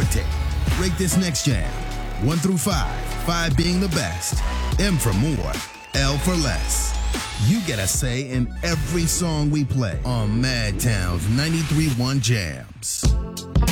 mixtape. Rate this next jam. 1 through 5, 5 being the best, M for more, L for less. You get a say in every song we play on Madtown's 93.1 Jams.